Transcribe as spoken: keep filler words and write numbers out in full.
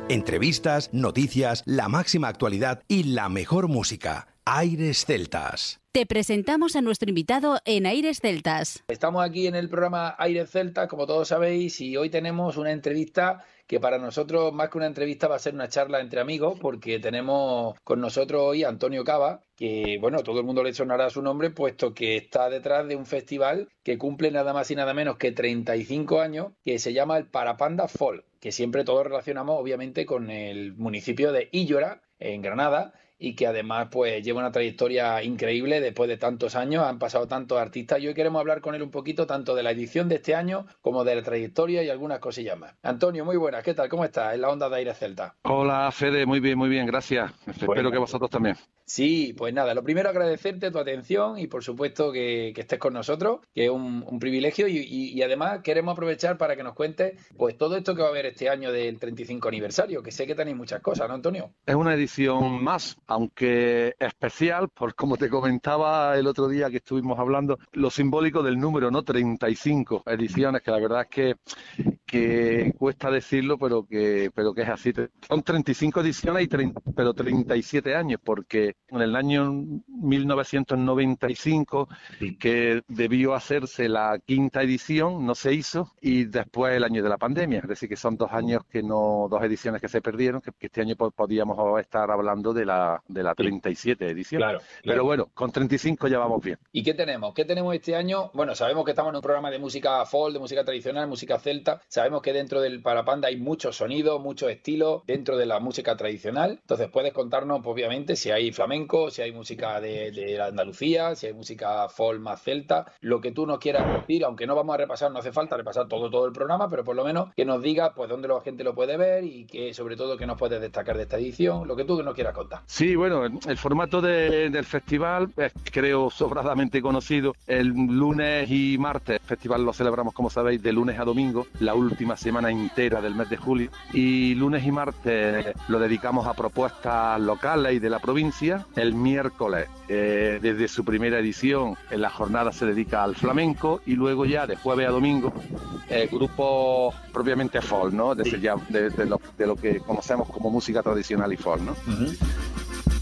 Entrevistas, noticias, la máxima actualidad y la mejor música. Aires Celtas. Te presentamos a nuestro invitado en Aires Celtas. Estamos aquí en el programa Aires Celtas, como todos sabéis, y hoy tenemos una entrevista que para nosotros, más que una entrevista, va a ser una charla entre amigos, porque tenemos con nosotros hoy a Antonio Cava, que, bueno, todo el mundo le sonará su nombre, puesto que está detrás de un festival que cumple nada más y nada menos que treinta y cinco años, que se llama el Parapanda Folk, que siempre todos relacionamos, obviamente, con el municipio de Illora, en Granada, y que además pues lleva una trayectoria increíble después de tantos años, han pasado tantos artistas y hoy queremos hablar con él un poquito tanto de la edición de este año como de la trayectoria y algunas cosillas más. Antonio, muy buenas, ¿qué tal? ¿Cómo estás? En la onda de Aires Celta. Hola Fede, muy bien, muy bien, gracias. Espero bueno, que vosotros también. Sí, pues nada, lo primero agradecerte tu atención y por supuesto que, que estés con nosotros, que es un, un privilegio y, y, y además queremos aprovechar para que nos cuentes pues todo esto que va a haber este año del treinta y cinco aniversario, que sé que tenéis muchas cosas, ¿no, Antonio? Es una edición más, aunque especial, por como te comentaba el otro día que estuvimos hablando, lo simbólico del número, ¿no? treinta y cinco ediciones, que la verdad es que, que cuesta decirlo, pero que, pero que es así. Son treinta y cinco ediciones, y treinta, pero treinta y siete años, porque en el año mil novecientos noventa y cinco, sí, que debió hacerse la quinta edición, no se hizo, y después el año de la pandemia, es decir, que son dos años que no, dos ediciones que se perdieron, que, que este año podíamos estar hablando de la, de la treinta y siete edición. Claro, claro. Pero bueno, con treinta y cinco ya vamos bien. ¿Y qué tenemos? ¿Qué tenemos este año? Bueno, sabemos que estamos en un programa de música folk, de música tradicional, música celta. Sabemos que dentro del Parapanda hay muchos sonidos, muchos estilos dentro de la música tradicional. Entonces puedes contarnos, pues, obviamente, si hay flamenco, si hay música de, de Andalucía, si hay música folk más celta, lo que tú nos quieras decir, aunque no vamos a repasar, no hace falta repasar todo, todo el programa, pero por lo menos que nos digas pues dónde la gente lo puede ver y que sobre todo que nos puedes destacar de esta edición, lo que tú nos quieras contar. Sí, bueno, el formato de, del festival es, creo, sobradamente conocido. El lunes y martes, el festival lo celebramos, como sabéis, de lunes a domingo, la última semana entera del mes de julio, y lunes y martes lo dedicamos a propuestas locales y de la provincia. El miércoles, eh, desde su primera edición, en la jornada se dedica al flamenco, y luego ya de jueves a domingo, eh, grupos propiamente folk, ¿no? Es decir, ya de, de, lo, de lo que conocemos como música tradicional y folk, ¿no? Uh-huh.